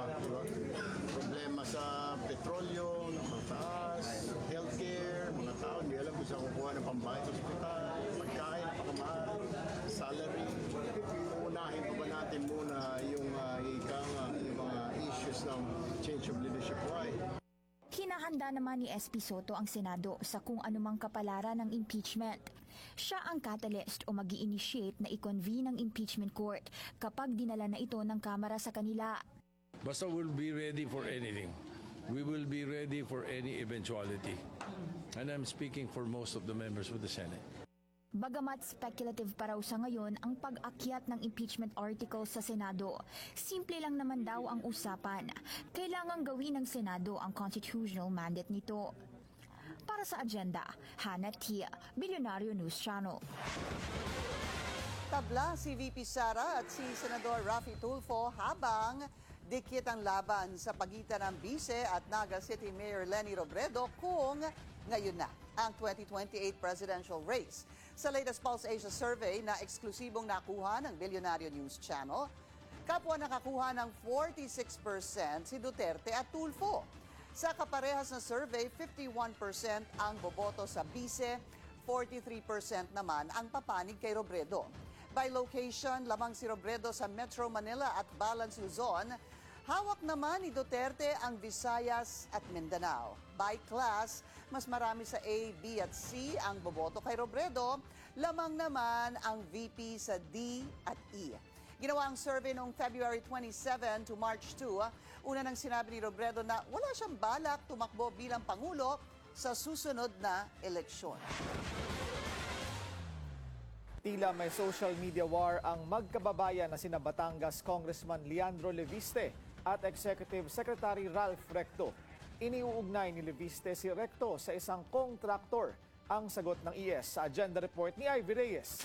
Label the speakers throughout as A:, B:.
A: di ba? Problema sa petrolyo, mataas, healthcare, mga tao, hindi alam kung saan kukuha ng pambayad sa ospital, pagkain, napakamahal, salary. Unahin pa ba natin muna yung mga issues ng change of leadership? Why?
B: Hinahanda naman ni SP Soto ang Senado sa kung anumang kapalaran ng impeachment. Siya ang catalyst o mag-i-initiate na i-convene ng impeachment court kapag dinala na ito ng Kamara sa kanila.
C: Basta we'll be ready for anything. We will be ready for any eventuality. And I'm speaking for most of the members of the Senate.
B: Bagamat speculative pa raw sa ngayon ang pag-akyat ng impeachment article sa Senado, simple lang naman daw ang usapan. Kailangang gawin ng Senado ang constitutional mandate nito. Para sa agenda, Hannah Tia, Billionario News Channel.
D: Tabla si VP Sara at si Senador Raffy Tulfo habang dikit ang laban sa pagitan ng Bise at Naga City Mayor Leni Robredo kung ngayon na ang 2028 presidential race. Sa latest Pulse Asia survey na eksklusibong nakuha ng Billionario News Channel, kapwa nakakuha ng 46% si Duterte at Tulfo. Sa kaparehas na survey, 51% ang boboto sa Bise, 43% naman ang papanig kay Robredo. By location, lamang si Robredo sa Metro Manila at Balance Luzon. Hawak naman ni Duterte ang Visayas at Mindanao. By class, mas marami sa A, B at C ang boboto kay Robredo. Lamang naman ang VP sa D at E. Ginawa ang survey noong February 27 to March 2. Una nang sinabi ni Robredo na wala siyang balak tumakbo bilang Pangulo sa susunod na eleksyon.
E: Tila may social media war ang magkababayan na sina Batangas Congressman Leandro Leviste at Executive Secretary Ralph Recto. Iniuugnay ni Leviste si Recto sa isang kontraktor. Ang sagot ng IS sa agenda report ni Ivy Reyes.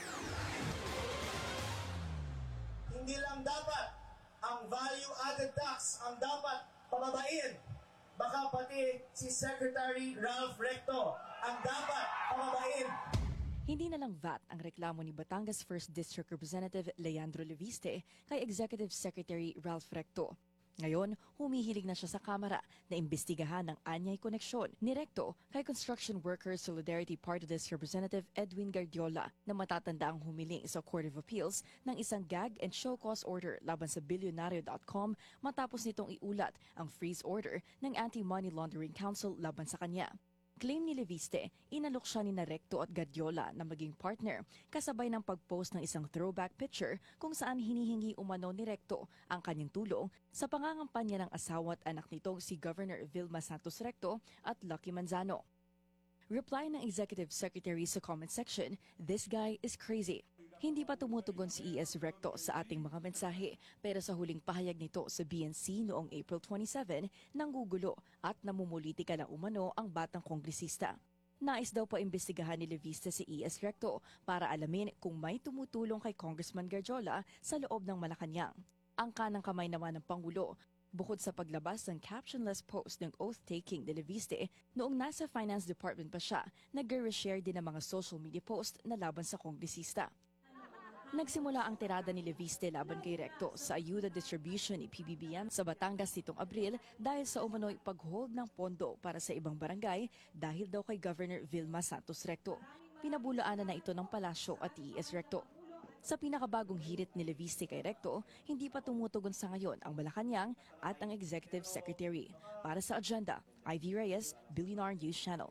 F: Hindi lang dapat ang value-added tax ang dapat pababain. Baka pati si Secretary Ralph Recto ang dapat pababain.
G: Hindi na lang VAT ang reklamo ni Batangas 1st District Representative Leandro Leviste kay Executive Secretary Ralph Recto. Ngayon, humihilig na siya sa Kamara na imbestigahan ng anyay koneksyon ni Recto kay Construction Workers Solidarity Party List Representative Edwin Guardiola na matatanda ang humiling sa Court of Appeals ng isang gag and show cause order laban sa Billionario.com matapos nitong iulat ang freeze order ng Anti-Money Laundering Council laban sa kanya. Claim ni Leviste, inalok siya ni Recto at Guardiola na maging partner kasabay ng pag-post ng isang throwback picture kung saan hinihingi umano ni Recto ang kanyang tulong sa pangangampanya ng asawa at anak nitong si Governor Vilma Santos Recto at Lucky Manzano. Reply ng Executive Secretary sa comment section, "This guy is crazy." Hindi pa tumutugon si ES Recto sa ating mga mensahe pero sa huling pahayag nito sa BNC noong April 27, nanggugulo at namumulitika na umano ang batang kongresista. Nais daw pa imbestigahan ni Leviste si ES Recto para alamin kung may tumutulong kay Congressman Guardiola sa loob ng Malacanang. Ang kanang kamay naman ng Pangulo, bukod sa paglabas ng captionless post ng oath-taking ni Leviste, noong nasa Finance Department pa siya, nag-reshare din ng mga social media post na laban sa kongresista. Nagsimula ang tirada ni Leviste laban kay Recto sa ayuda distribution ni PBBM sa Batangas nitong Abril dahil sa umano'y pag-hold ng pondo para sa ibang barangay dahil daw kay Governor Vilma Santos Recto. Pinabulaanan na ito ng Palasyo at ES Recto. Sa pinakabagong hirit ni Leviste kay Recto, hindi pa tumutugon sa ngayon ang Malacanang at ang Executive Secretary. Para sa agenda, Ivy Reyes, Billionaire News Channel.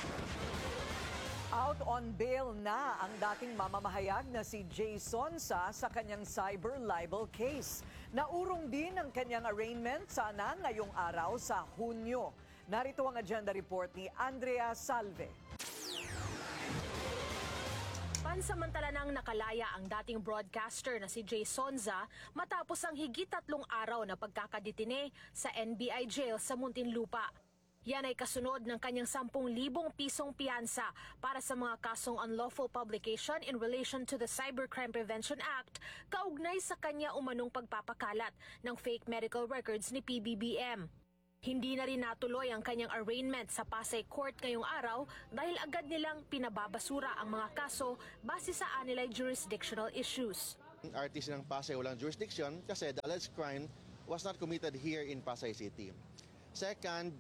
D: Out on bail na ang dating mamamahayag na si Jay Sonsa sa kanyang cyber libel case. Naurong din ang kanyang arraignment sana ngayong araw sa Hunyo. Narito ang agenda report ni Andrea Salve.
H: Pansamantala nang nakalaya ang dating broadcaster na si Jay Sonza matapos ang higit 3 araw na pagkakadetine sa NBI jail sa Muntinlupa. Yan ay kasunod ng kanyang 10,000 pisong piyansa para sa mga kasong unlawful publication in relation to the Cybercrime Prevention Act kaugnay sa kanya umanong pagpapakalat ng fake medical records ni PBBM. Hindi na rin natuloy ang kanyang arraignment sa Pasay Court ngayong araw dahil agad nilang pinababasura ang mga kaso base sa anilay jurisdictional issues.
I: RTC ng Pasay walang jurisdiction kasi the alleged crime was not committed here in Pasay City. Second,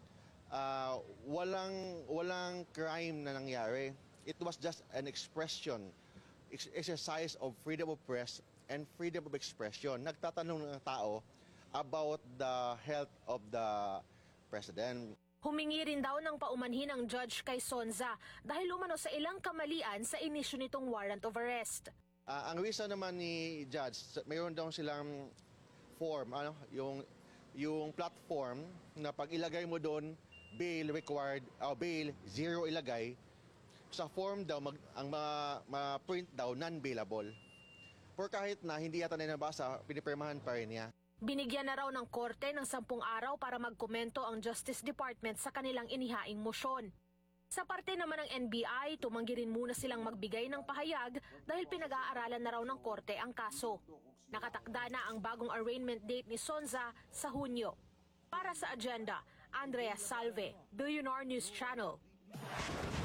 I: walang crime na nangyari. It was just an exercise of freedom of press and freedom of expression. Nagtatanong ng tao about the health of the president.
H: Humingi rin daw ng paumanhin ang judge kay Sonza dahil umano sa ilang kamalian sa inisyu nitong warrant of arrest.
I: Ang reason naman ni judge, mayroon daw silang form, yung platform na pag ilagay mo doon, bail required, bail zero ilagay. Sa form daw, ang ma-print daw, non-bailable. Pero kahit na hindi yata na nabasa, pinipirmahan pa rin niya.
H: Binigyan na raw ng korte ng 10 araw para magkomento ang Justice Department sa kanilang inihaing motion. Sa parte naman ng NBI, tumanggi rin muna silang magbigay ng pahayag dahil pinag-aaralan na raw ng korte ang kaso. Nakatakda na ang bagong arraignment date ni Sonza sa Hunyo. Para sa agenda, Andrea Salve, Billionaire News Channel.